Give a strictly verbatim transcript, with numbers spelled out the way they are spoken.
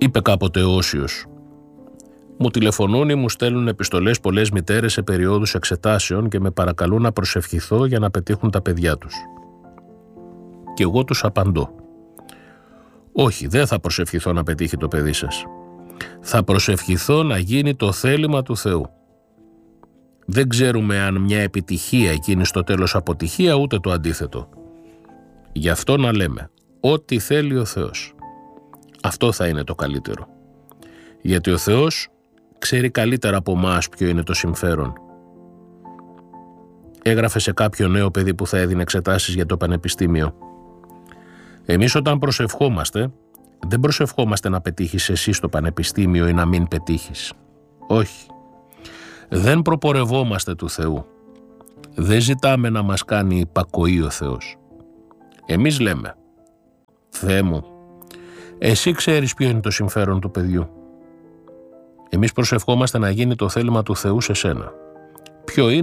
Είπε κάποτε ο Όσιος. Μου τηλεφωνούν ή μου στέλνουν επιστολές πολλές μητέρες σε περιόδους εξετάσεων και με παρακαλούν να προσευχηθώ για να πετύχουν τα παιδιά τους. Και εγώ τους απαντώ. Όχι, δεν θα προσευχηθώ να πετύχει το παιδί σας. Θα προσευχηθώ να γίνει το θέλημα του Θεού. Δεν ξέρουμε αν μια επιτυχία γίνει στο τέλος αποτυχία, ούτε το αντίθετο. Γι' αυτό να λέμε, ό,τι θέλει ο Θεός. Αυτό θα είναι το καλύτερο. Γιατί ο Θεός ξέρει καλύτερα από εμάς ποιο είναι το συμφέρον. Έγραφε σε κάποιο νέο παιδί που θα έδινε εξετάσεις για το πανεπιστήμιο. Εμείς όταν προσευχόμαστε, δεν προσευχόμαστε να πετύχεις εσύ στο πανεπιστήμιο ή να μην πετύχεις. Όχι. Δεν προπορευόμαστε του Θεού. Δεν ζητάμε να μας κάνει υπακοή ο Θεός. Εμείς λέμε, Θεέ μου, εσύ ξέρεις ποιο είναι το συμφέρον του παιδιού. Εμείς προσευχόμαστε να γίνει το θέλημα του Θεού σε σένα. Ποιο είναι?